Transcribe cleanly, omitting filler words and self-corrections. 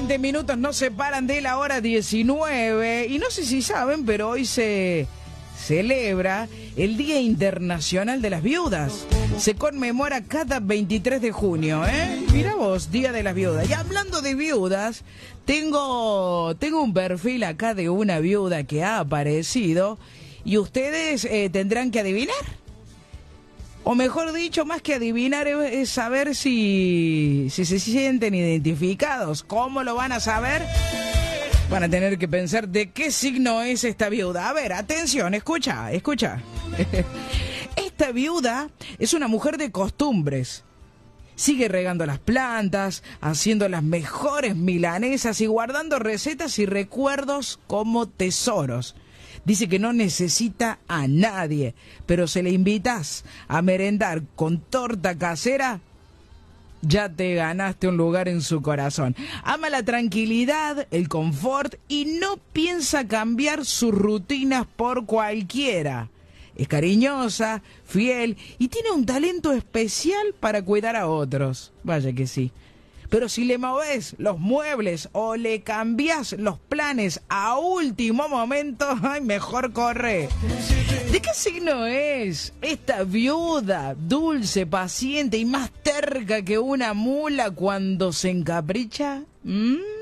20 minutos nos separan de la hora 19 y no sé si saben, pero hoy se celebra el Día Internacional de las Viudas. Se conmemora cada 23 de junio, ¿eh? Mirá vos, Día de las Viudas. Y hablando de viudas, tengo un perfil acá de una viuda que ha aparecido y ustedes tendrán que adivinar. O mejor dicho, más que adivinar, es saber si se sienten identificados. ¿Cómo lo van a saber? Van a tener que pensar de qué signo es esta viuda. A ver, atención, escucha. Esta viuda es una mujer de costumbres. Sigue regando las plantas, haciendo las mejores milanesas y guardando recetas y recuerdos como tesoros. Dice que no necesita a nadie, pero se le invitas a merendar con torta casera, ya te ganaste un lugar en su corazón. Ama la tranquilidad, el confort y no piensa cambiar sus rutinas por cualquiera. Es cariñosa, fiel y tiene un talento especial para cuidar a otros. Vaya que sí. Pero si le movés los muebles o le cambiás los planes a último momento, ay, mejor corre. ¿De qué signo es esta viuda dulce, paciente y más terca que una mula cuando se encapricha?